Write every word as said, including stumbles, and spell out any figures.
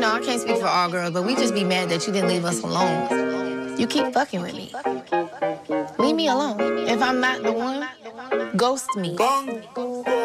know, I can't speak for all girls, but we just be mad that you didn't leave us alone. You keep fucking with me. Leave me alone. If I'm not the one, ghost me.